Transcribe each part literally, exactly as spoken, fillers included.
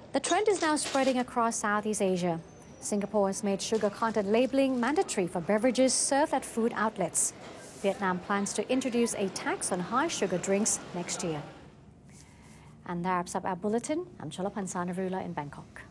The trend is now spreading across Southeast Asia. Singapore has made sugar content labeling mandatory for beverages served at food outlets. Vietnam plans to introduce a tax on high sugar drinks next year. And that wraps up our bulletin. I'm Cholapan Sanarula in Bangkok.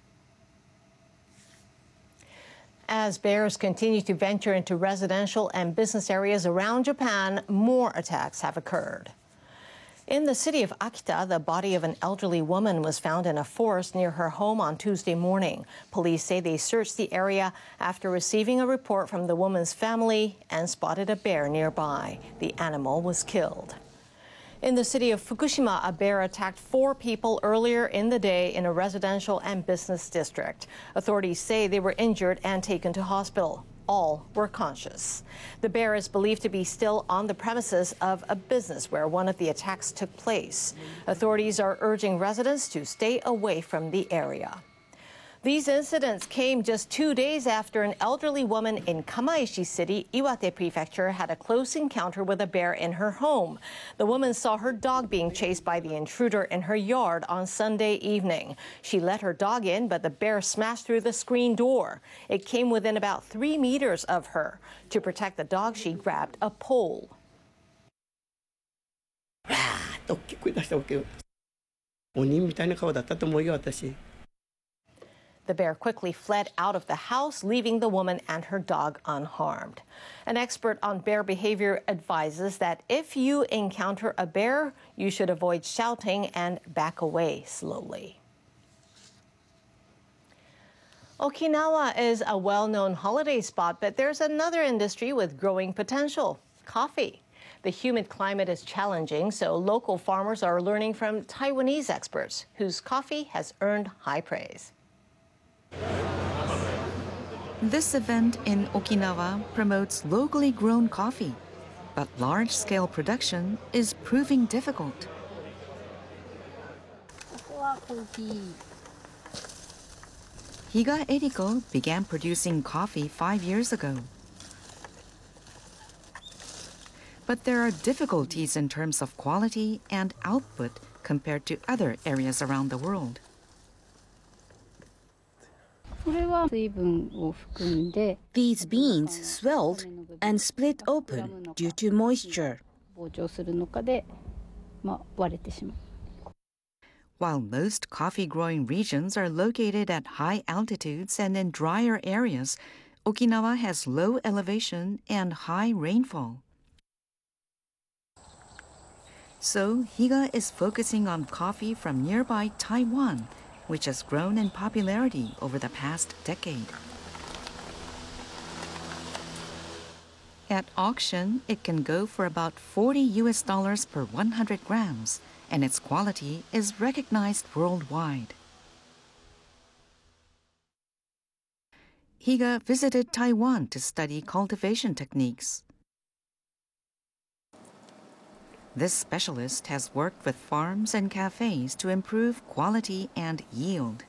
As bears continue to venture into residential and business areas around Japan, more attacks have occurred. In the city of Akita, the body of an elderly woman was found in a forest near her home on Tuesday morning. Police say they searched the area after receiving a report from the woman's family and spotted a bear nearby. The animal was killed. In the city of Fukushima, a bear attacked four people earlier in the day in a residential and business district. Authorities say they were injured and taken to hospital. All were conscious. The bear is believed to be still on the premises of a business where one of the attacks took place. Authorities are urging residents to stay away from the area. These incidents came just two days after an elderly woman in Kamaishi City, Iwate Prefecture, had a close encounter with a bear in her home. The woman saw her dog being chased by the intruder in her yard on Sunday evening. She let her dog in, but the bear smashed through the screen door. It came within about three meters of her. To protect the dog, she grabbed a pole. The bear quickly fled out of the house, leaving the woman and her dog unharmed. An expert on bear behavior advises that if you encounter a bear, you should avoid shouting and back away slowly. Okinawa is a well-known holiday spot, but there's another industry with growing potential: coffee. The humid climate is challenging, so local farmers are learning from Taiwanese experts, whose coffee has earned high praise. This event in Okinawa promotes locally grown coffee, but large-scale production is proving difficult. Higa Eriko began producing coffee five years ago. But there are difficulties in terms of quality and output compared to other areas around the world. These beans swelled and split open due to moisture. While most coffee-growing regions are located at high altitudes and in drier areas, Okinawa has low elevation and high rainfall. So Higa is focusing on coffee from nearby Taiwan, which has grown in popularity over the past decade. At auction, it can go for about forty U S dollars per one hundred grams, and its quality is recognized worldwide. Higa visited Taiwan to study cultivation techniques. This specialist has worked with farms and cafes to improve quality and yield.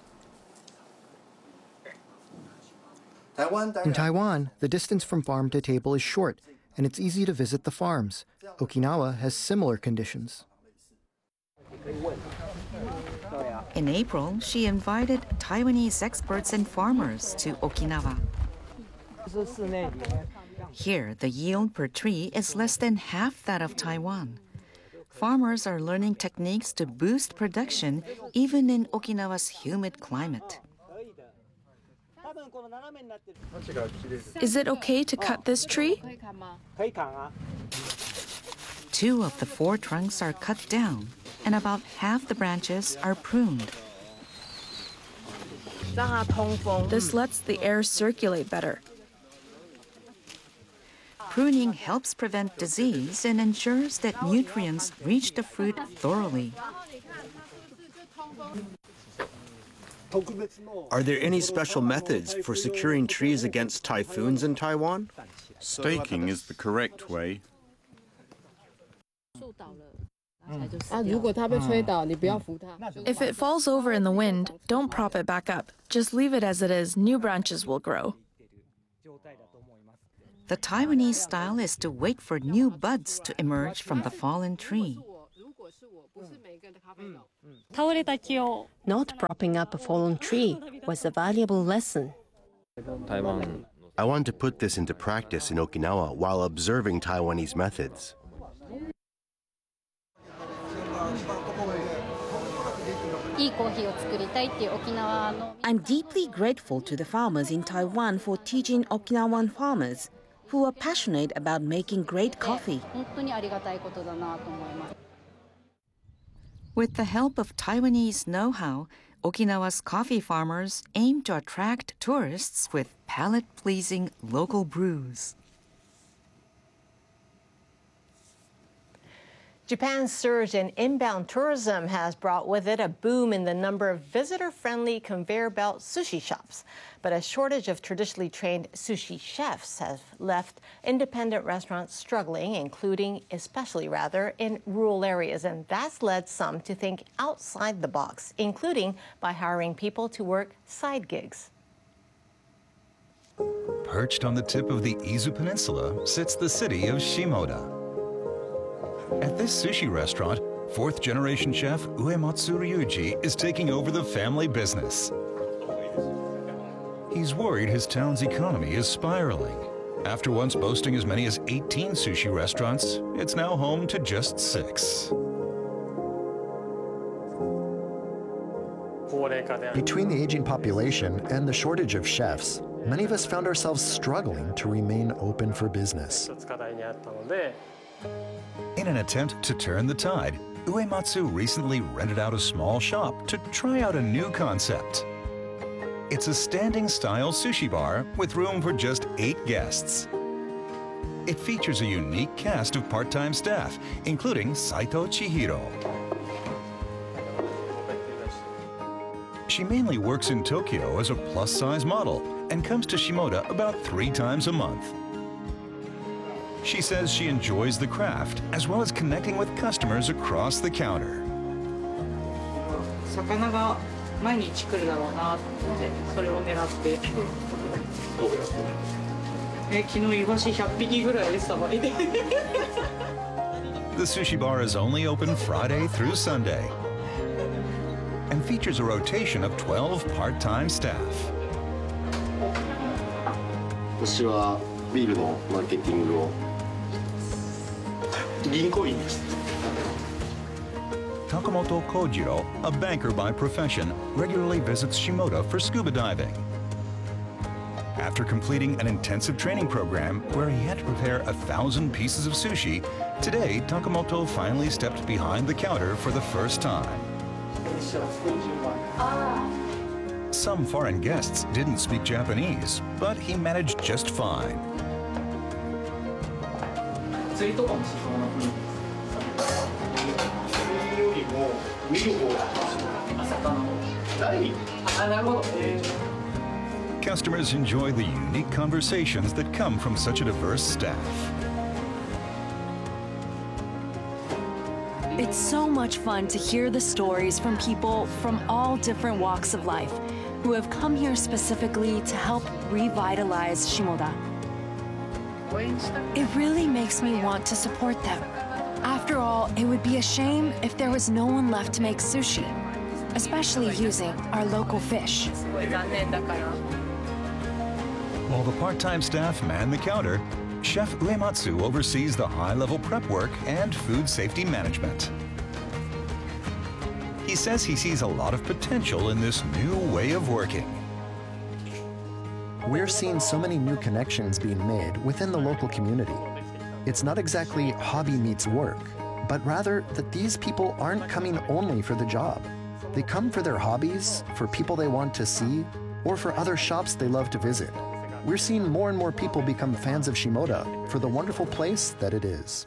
In Taiwan, the distance from farm to table is short, and it's easy to visit the farms. Okinawa has similar conditions. In April, she invited Taiwanese experts and farmers to Okinawa. Here, the yield per tree is less than half that of Taiwan. Farmers are learning techniques to boost production even in Okinawa's humid climate. Is it okay to cut this tree? Two of the four trunks are cut down, and about half the branches are pruned. This lets the air circulate better. Pruning helps prevent disease and ensures that nutrients reach the fruit thoroughly. Are there any special methods for securing trees against typhoons in Taiwan? Staking is the correct way. If it falls over in the wind, don't prop it back up. Just leave it as it is. New branches will grow. The Taiwanese style is to wait for new buds to emerge from the fallen tree. Not propping up a fallen tree was a valuable lesson. I wanted to put this into practice in Okinawa while observing Taiwanese methods. I'm deeply grateful to the farmers in Taiwan for teaching Okinawan farmers who are passionate about making great coffee. With the help of Taiwanese know-how, Okinawa's coffee farmers aim to attract tourists with palate-pleasing local brews. Japan's surge in inbound tourism has brought with it a boom in the number of visitor-friendly conveyor belt sushi shops. But a shortage of traditionally trained sushi chefs has left independent restaurants struggling, including, especially rather, in rural areas. And that's led some to think outside the box, including by hiring people to work side gigs. Perched on the tip of the Izu Peninsula sits the city of Shimoda. At this sushi restaurant, fourth-generation chef Uematsu Ryuji is taking over the family business. He's worried his town's economy is spiraling. After once boasting as many as eighteen sushi restaurants, it's now home to just six. Between the aging population and the shortage of chefs, many of us found ourselves struggling to remain open for business. In an attempt to turn the tide, Uematsu recently rented out a small shop to try out a new concept. It's a standing-style sushi bar with room for just eight guests. It features a unique cast of part-time staff, including Saito Chihiro. She mainly works in Tokyo as a plus-size model and comes to Shimoda about three times a month. She says she enjoys the craft as well as connecting with customers across the counter. The sushi bar is only open Friday through Sunday and features a rotation of twelve part-time staff. Takamoto Kojiro, a banker by profession, regularly visits Shimoda for scuba diving. After completing an intensive training program where he had to prepare a thousand pieces of sushi, today Takamoto finally stepped behind the counter for the first time. Some foreign guests didn't speak Japanese, but he managed just fine. Customers enjoy the unique conversations that come from such a diverse staff. It's so much fun to hear the stories from people from all different walks of life who have come here specifically to help revitalize Shimoda. It really makes me want to support them. After all, it would be a shame if there was no one left to make sushi, especially using our local fish. While the part-time staff man the counter, Chef Uematsu oversees the high-level prep work and food safety management. He says he sees a lot of potential in this new way of working. We're seeing so many new connections being made within the local community. It's not exactly hobby meets work, but rather that these people aren't coming only for the job. They come for their hobbies, for people they want to see, or for other shops they love to visit. We're seeing more and more people become fans of Shimoda for the wonderful place that it is.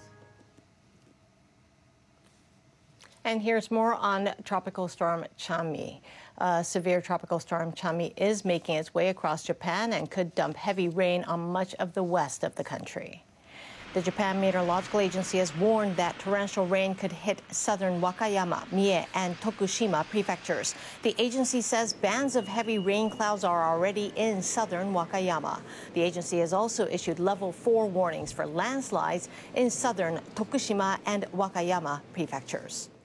And here's more on Tropical Storm Chami. Uh, severe Tropical Storm Chami is making its way across Japan and could dump heavy rain on much of the west of the country. The Japan Meteorological Agency has warned that torrential rain could hit southern Wakayama, Mie, and Tokushima prefectures. The agency says bands of heavy rain clouds are already in southern Wakayama. The agency has also issued level four warnings for landslides in southern Tokushima and Wakayama prefectures.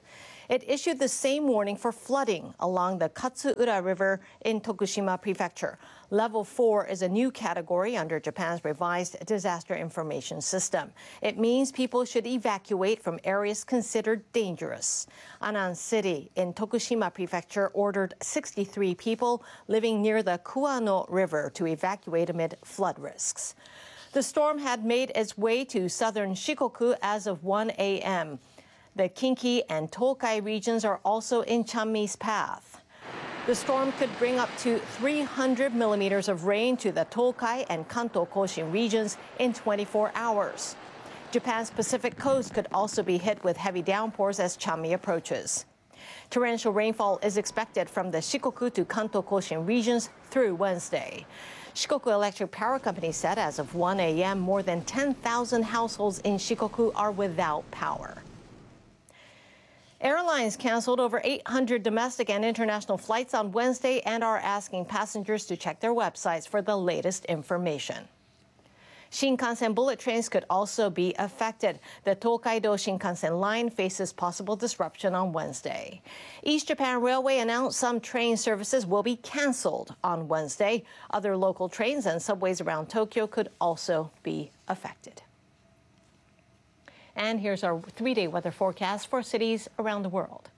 It issued the same warning for flooding along the Katsuura River in Tokushima Prefecture. Level four is a new category under Japan's revised disaster information system. It means people should evacuate from areas considered dangerous. Anan City in Tokushima Prefecture ordered sixty-three people living near the Kuano River to evacuate amid flood risks. The storm had made its way to southern Shikoku as of one a m The Kinki and Tokai regions are also in Chanmi's path. The storm could bring up to three hundred millimeters of rain to the Tokai and Kanto Koshin regions in twenty-four hours. Japan's Pacific coast could also be hit with heavy downpours as Chanmi approaches. Torrential rainfall is expected from the Shikoku to Kanto Koshin regions through Wednesday. Shikoku Electric Power Company said as of one a m more than ten thousand households in Shikoku are without power. Airlines canceled over eight hundred domestic and international flights on Wednesday and are asking passengers to check their websites for the latest information. Shinkansen bullet trains could also be affected. The Tokaido Shinkansen line faces possible disruption on Wednesday. East Japan Railway announced some train services will be canceled on Wednesday. Other local trains and subways around Tokyo could also be affected. And here's our three-day weather forecast for cities around the world.